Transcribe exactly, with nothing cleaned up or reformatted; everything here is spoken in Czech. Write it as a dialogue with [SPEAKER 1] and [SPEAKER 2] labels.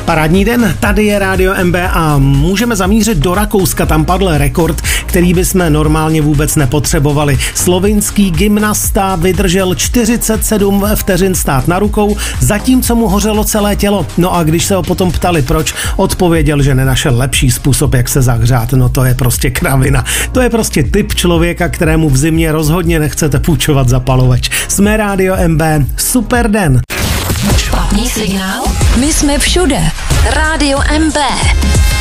[SPEAKER 1] Parádní den, tady je Rádio M B a můžeme zamířit do Rakouska, tam padl rekord, který bychom normálně vůbec nepotřebovali. Slovinský gymnasta vydržel čtyřicet sedm vteřin stát na rukou, zatímco mu hořelo celé tělo. No a když se ho potom ptali proč, odpověděl, že nenašel lepší způsob, jak se zahřát. No to je prostě kravina. To je prostě typ člověka, kterému v zimě rozhodně nechcete půjčovat zapalovač. Jsme Rádio M B, super den.
[SPEAKER 2] Špatný signál? My jsme všude. Rádio M B.